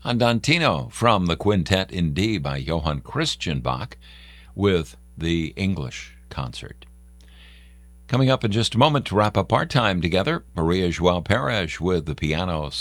Andantino from the Quintet in D by Johann Christian Bach with the English concert. Coming up in just a moment to wrap up our time together, Maria João Perez with the piano